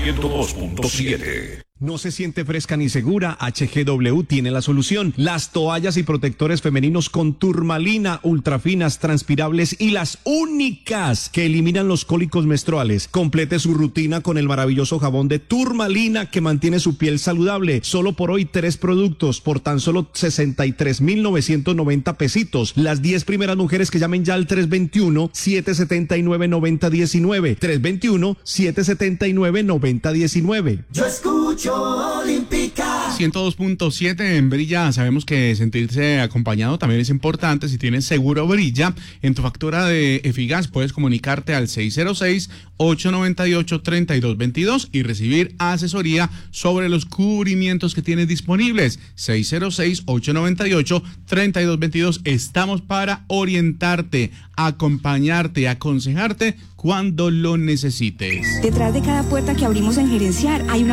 102.7. ¿No se siente fresca ni segura? HGW tiene la solución. Las toallas y protectores femeninos con turmalina, ultrafinas, transpirables y las únicas que eliminan los cólicos menstruales. Complete su rutina con el maravilloso jabón de turmalina que mantiene su piel saludable. Solo por hoy 3 productos por tan solo 63,990 pesitos. Las 10 primeras mujeres que llamen ya al 321-779-9019. 321-779-9019. Yo escucho Olímpica 102.7 en Brilla. Sabemos que sentirse acompañado también es importante. Si tienes seguro Brilla en tu factura de Efigas, puedes comunicarte al 606-898-3222 y recibir asesoría sobre los cubrimientos que tienes disponibles. 606-898-3222. Estamos para orientarte, acompañarte, aconsejarte cuando lo necesites. Detrás de cada puerta que abrimos en Gerenciar hay una